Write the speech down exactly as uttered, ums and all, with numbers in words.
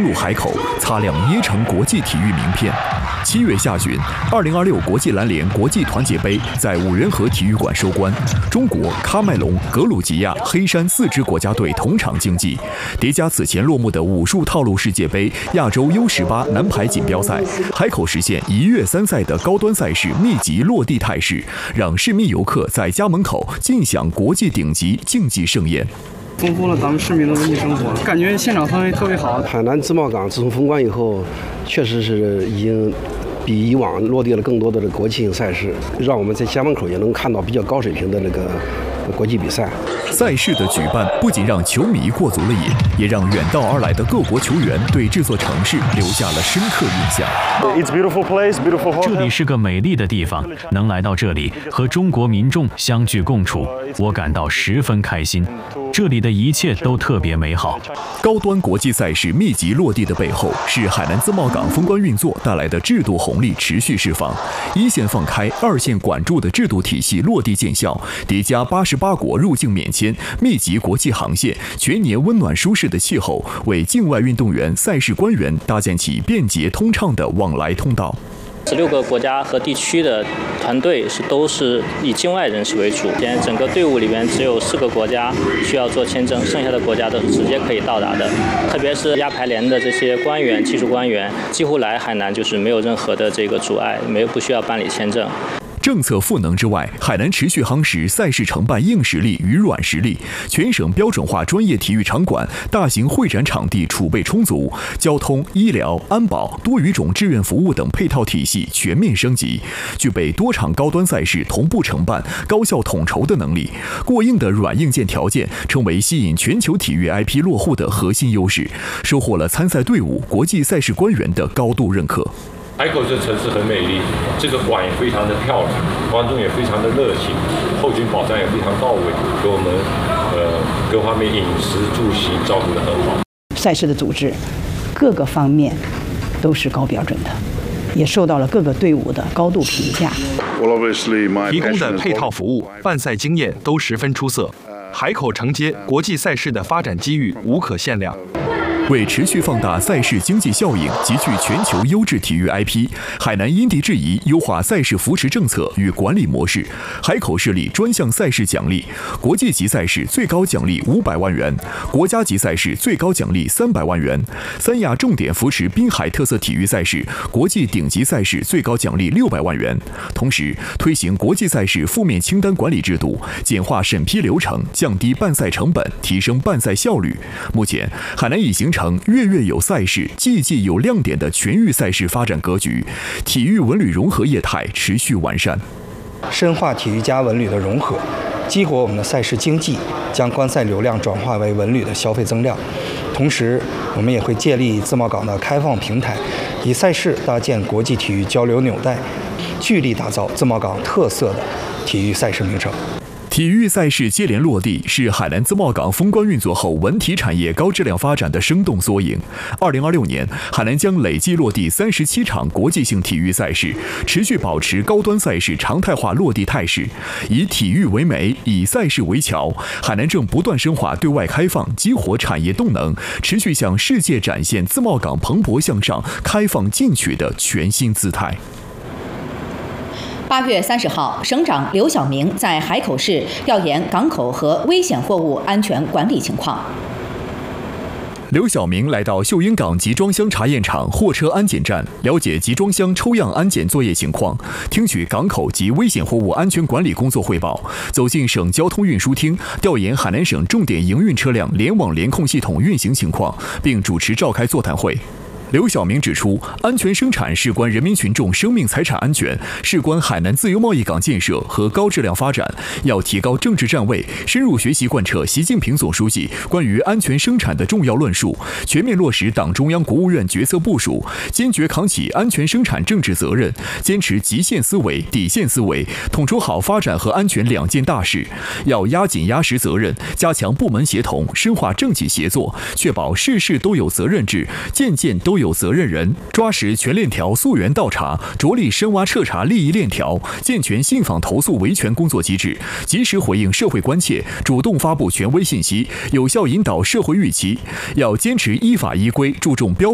入海口，擦亮椰城国际体育名片。七月下旬，二零二六国际篮联国际团结杯在五缘河体育馆收官，中国、喀麦隆、格鲁吉亚、黑山四支国家队同场竞技，叠加此前落幕的武术套路世界杯亚洲 U 十八男排锦标赛，海口实现一跃三赛的高端赛事密集落地态势，让市民游客在家门口尽享国际顶级竞技盛宴。 丰富了咱们市民的文艺生活，感觉现场氛围特别好。 海南自贸港自从封关以后，确实是已经比以往落地了更多的这个国际性赛事，让我们在家门口也能看到比较高水平的那个国际比赛。 赛事的举办不仅让球迷过足了瘾，也让远道而来的各国球员对这座城市留下了深刻印象。 这里是个美丽的地方，能来到这里和中国民众相聚共处，我感到十分开心。这里的一切都特别美好。 高端国际赛事密集落地的背后，是海南自贸港封关运作带来的制度红利持续释放，一线放开，二线管住的制度体系落地见效，叠加八十八国入境免签，密集国际航线，全年温暖舒适的气候，为境外运动员、赛事官员搭建起便捷通畅的往来通道。 十六个国家和地区的团队是都是以境外人士为主，现在整个队伍里面只有四个国家需要做签证，剩下的国家都是直接可以到达的。特别是亚排联的这些官员、技术官员，几乎来海南就是没有任何的这个阻碍，没有不需要办理签证。 政策赋能之外，海南持续夯实赛事承办硬实力与软实力，全省标准化专业体育场馆、大型会展场地储备充足，交通、医疗、安保、多语种志愿服务等配套体系全面升级，具备多场高端赛事同步承办、高效统筹的能力。过硬的软硬件条件成为吸引全球体育 I P 落户的核心优势，收获了参赛队伍、国际赛事官员的高度认可。 海口这城市很美丽，这个馆也非常的漂亮，观众也非常的热情，后勤保障也非常到位，给我们呃各方面饮食住行照顾得很好。 赛事的组织各个方面都是高标准的，也受到了各个队伍的高度评价。 提供的配套服务、办赛经验都十分出色，海口承接国际赛事的发展机遇无可限量。 为持续放大赛事经济效应，集聚全球优质体育 I P， 海南因地制宜优化赛事扶持政策与管理模式。海口设立专项赛事奖励，国际级赛事最高奖励五百万元，国家级赛事最高奖励三百万元。三亚重点扶持滨海特色体育赛事，国际顶级赛事最高奖励六百万元。同时，推行国际赛事负面清单管理制度，简化审批流程，降低办赛成本，提升办赛效率。目前，海南已形成月月有赛事、季季有亮点的全域赛事发展格局，体育文旅融合业态持续完善， 深化体育加文旅的融合，激活我们的赛事经济，将观赛流量转化为文旅的消费增量。同时，我们也会借力自贸港的开放平台，以赛事搭建国际体育交流纽带，聚力打造自贸港特色的体育赛事名城。 体育赛事接连落地，是海南自贸港封关运作后文体产业高质量发展的生动缩影。二零二六年，海南将累计落地三十七场国际性体育赛事，持续保持高端赛事常态化落地态势。以体育为媒，以赛事为桥，海南正不断深化对外开放，激活产业动能，持续向世界展现自贸港蓬勃向上、开放进取的全新姿态。 八月三十号，省长刘晓明在海口市调研港口和危险货物安全管理情况。 刘晓明来到秀英港集装箱查验场货车安检站，了解集装箱抽样安检作业情况，听取港口及危险货物安全管理工作汇报，走进省交通运输厅，调研海南省重点营运车辆联网联控系统运行情况，并主持召开座谈会。刘晓明指出，安全生产事关人民群众生命财产安全，事关海南自由贸易港建设和高质量发展，要提高政治站位，深入学习贯彻习近平总书记关于安全生产的重要论述，全面落实党中央国务院决策部署，坚决扛起安全生产政治责任，坚持极限思维、底线思维，统筹好发展和安全两件大事。要压紧压实责任，加强部门协同，深化政企协作，确保事事都有责任制，件件都有责任人，抓实全链条溯源倒查，着力深挖彻查利益链条，健全信访投诉维权工作机制，及时回应社会关切，主动发布权威信息，有效引导社会预期。要坚持依法依规，注重标